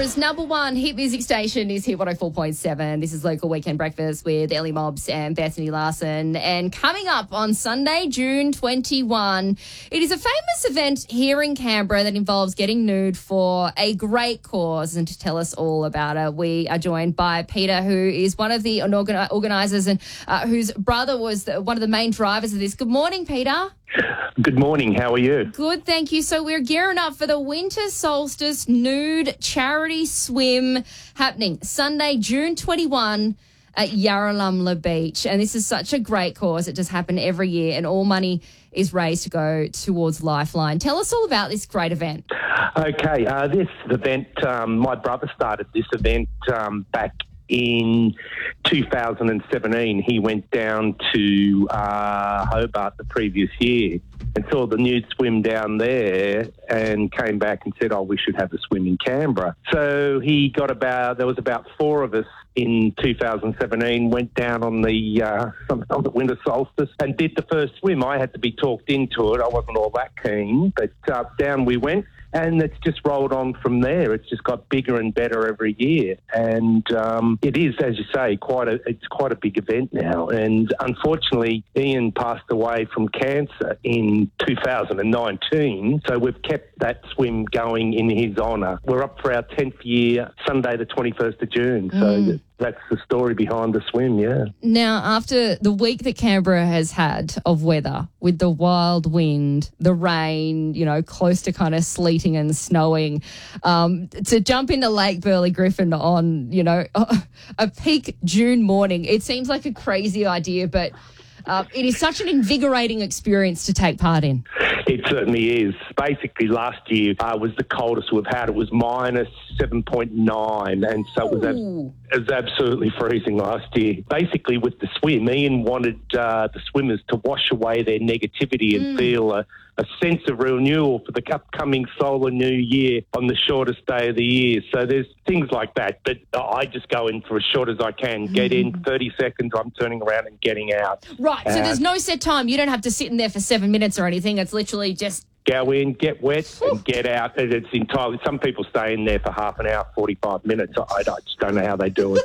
Canberra's number one hit music station is Hit 104.7. This is Local Weekend Breakfast with Ellie Mobbs and Bethany Larson. And coming up on Sunday, June 21, it is a famous event here in Canberra that involves getting nude for a great cause. And to tell us all about it, we are joined by Peter, who is one of the organisers and whose brother was one of the main drivers of this. Good morning, Peter. Good morning. How are you? Good, thank you. So we're gearing up for the Winter Solstice Nude Charity Swim happening Sunday, June 21 at Yarralumla Beach. And this is such a great cause. It just happens every year and all money is raised to go towards Lifeline. Tell us all about this great event. Okay, this event, my brother started this event back in 2017. He went down to Hobart the previous year and saw the nude swim down there and came back and said, we should have a swim in Canberra. So he got there was about four of us in 2017, went down on the winter solstice and did the first swim. I had to be talked into it. I wasn't all that keen, but down we went. And it's just rolled on from there. It's just got bigger and better every year. And it is, as you say, it's quite a big event now. And unfortunately, Ian passed away from cancer in 2019. So we've kept that swim going in his honour. We're up for our 10th year, Sunday the 21st of June. So that's the story behind the swim, yeah. Now, after the week that Canberra has had of weather, with the wild wind, the rain, close to kind of sleeting and snowing, to jump into Lake Burley Griffin on, a peak June morning, it seems like a crazy idea, but it is such an invigorating experience to take part in. It certainly is. Basically, last year was the coldest we've had. It was minus 7.9, and so it was absolutely freezing last year. Basically, with the swim, Ian wanted the swimmers to wash away their negativity and feel a sense of renewal for the upcoming solar new year on the shortest day of the year. So there's things like that, but I just go in for as short as I can. Get in, 30 seconds, I'm turning around and getting out. Right, so there's no set time. You don't have to sit in there for 7 minutes or anything. It's literally just... Go in, get wet, and get out. And it's entirely... Some people stay in there for half an hour, 45 minutes. I just don't know how they do it.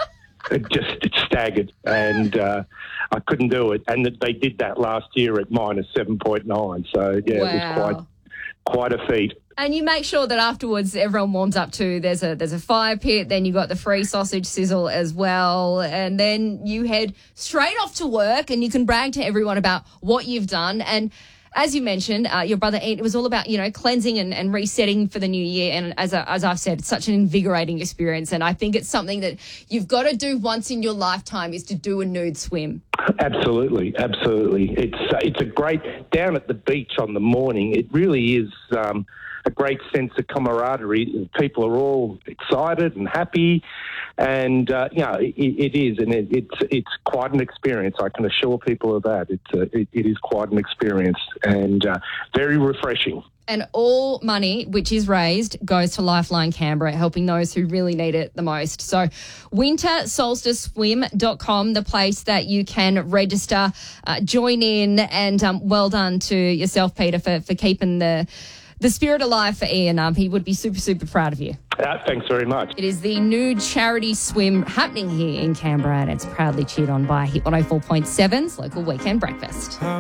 It's staggered, and I couldn't do it. And they did that last year at minus 7.9. So, yeah, wow. It was quite a feat. And you make sure that afterwards everyone warms up too. There's a fire pit, then you got the free sausage sizzle as well, and then you head straight off to work and you can brag to everyone about what you've done. And as you mentioned, your brother Ian, it was all about, cleansing and resetting for the new year. And as I've said, it's such an invigorating experience. And I think it's something that you've got to do once in your lifetime is to do a nude swim. Absolutely. It's a great, down at the beach on the morning, it really is a great sense of camaraderie. People are all excited and happy, and it is, and it's quite an experience. I can assure people of that. It is quite an experience and very refreshing. And all money which is raised goes to Lifeline Canberra, helping those who really need it the most. So wintersolsticeswim.com, the place that you can register, join in, and well done to yourself, Peter, for keeping the spirit alive for Ian. He would be super, super proud of you. Thanks very much. It is the Nude Charity Swim happening here in Canberra, and it's proudly cheered on by Hit 104.7's Local Weekend Breakfast.